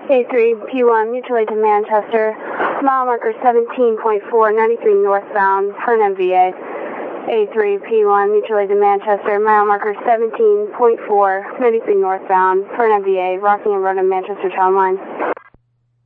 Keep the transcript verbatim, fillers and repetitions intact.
A three P one, mutual aid to Manchester, mile marker seventeen point four, ninety-three northbound, for an M V A. A three P one, mutual aid to Manchester, mile marker seventeen point four, ninety-three northbound, for an M V A, Rockingham Road and Manchester Town Line.